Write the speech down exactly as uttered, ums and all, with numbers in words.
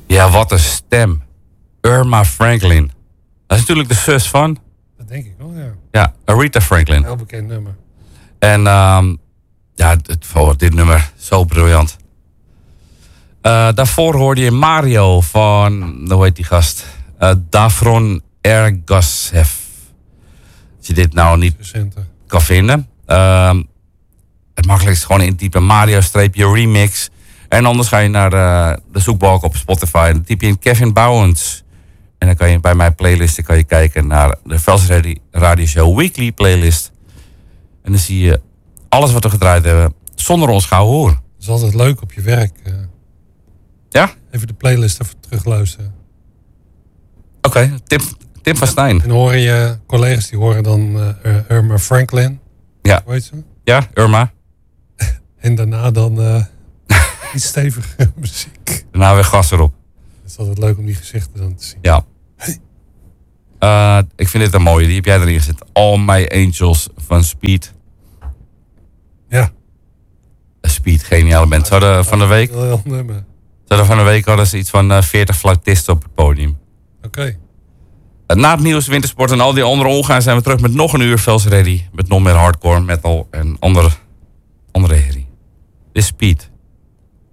Ja, wat een stem. Irma Franklin. Dat is natuurlijk de zus van... Dat denk ik wel, ja. Ja, Aretha Franklin. Een heel bekend nummer. En um, ja, het, oh, dit nummer, zo briljant. Uh, daarvoor hoorde je Mario van, hoe heet die gast? Uh, Davron Ergashev. Als je dit nou niet Recenter. kan vinden. Uh, het makkelijkst is gewoon intypen Mario-remix. En anders ga je naar uh, de zoekbalk op Spotify. En dan typ je in Kevin Bowens. En dan kan je bij mijn playlisten kan je kijken naar de Vels Radio Show Weekly playlist. En dan zie je alles wat we gedraaid hebben zonder ons gauw horen. Dat is altijd leuk op je werk. Uh, ja? Even de playlist even terugluisteren. Oké, okay, Tim, Tim van Stijn. En horen je collega's die horen dan uh, Irma Franklin. Ja. Hoe heet ze? Ja, Irma. En daarna dan uh, iets stevige muziek. Daarna weer gas erop. Het is altijd leuk om die gezichten dan te zien. Ja. Hey. Uh, ik vind dit een mooie. Die heb jij erin gezet. All My Angels van Speed. Ja. Speed, geniale band. Ze hadden van de week... Heel nummer. Ze hadden van de week hadden ze iets van uh, veertig fluitisten op het podium. Oké. Okay. Uh, na het nieuws, wintersport en al die andere ongaan zijn we terug met nog een uur Vels Ready. Met nog meer hardcore, metal en andere, andere herrie. Dit is Speed.